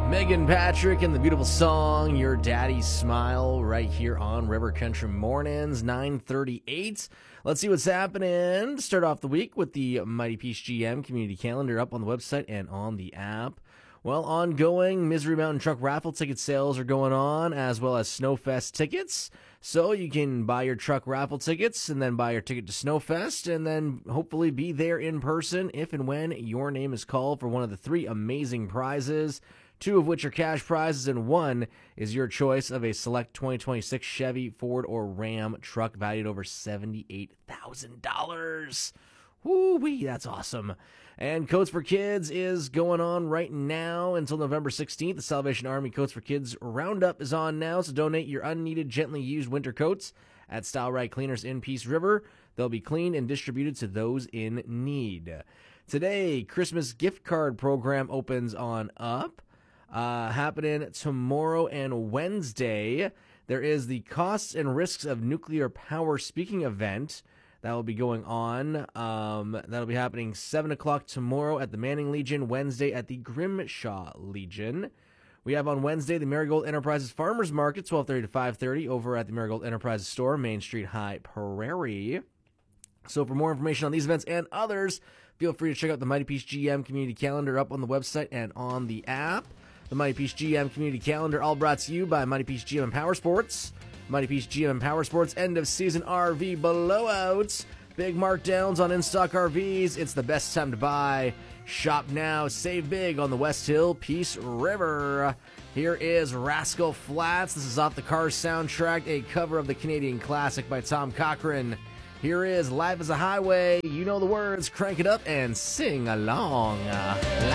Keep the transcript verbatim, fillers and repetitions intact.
Megan Patrick and the beautiful song Your Daddy's Smile right here on River Country Mornings, nine thirty-eight. Let's see what's happening. Start off the week with the Mighty Peace G M community calendar up on the website and on the app. Well, ongoing Misery Mountain Truck raffle ticket sales are going on, as well as Snowfest tickets. So you can buy your truck raffle tickets and then buy your ticket to Snowfest and then hopefully be there in person if and when your name is called for one of the three amazing prizes, two of which are cash prizes, and one is your choice of a select twenty twenty-six Chevy, Ford, or Ram truck valued over seventy-eight thousand dollars. Woo-wee, that's awesome. And Coats for Kids is going on right now until November sixteenth. The Salvation Army Coats for Kids Roundup is on now, so donate your unneeded, gently used winter coats at Style Right Cleaners in Peace River. They'll be cleaned and distributed to those in need. Today, Christmas gift card program opens on up. Uh, happening tomorrow and Wednesday. There is the Costs and Risks of Nuclear Power speaking event that will be going on. Um, that'll be happening seven o'clock tomorrow at the Manning Legion, Wednesday at the Grimshaw Legion. We have on Wednesday the Marigold Enterprises Farmers Market, twelve thirty to five thirty, over at the Marigold Enterprises store, Main Street, High Prairie. So for more information on these events and others, feel free to check out the Mighty Peace G M community calendar up on the website and on the app. The Mighty Peace G M community calendar, all brought to you by Mighty Peace G M and Power Sports. Mighty Peace G M and Power Sports end of season R V blowouts. Big markdowns on in-stock R Vs. It's the best time to buy. Shop now, save big on the West Hill, Peace River. Here is Rascal Flatts. This is off the Cars soundtrack, a cover of the Canadian classic by Tom Cochrane. Here is Life is a Highway. You know the words. Crank it up and sing along.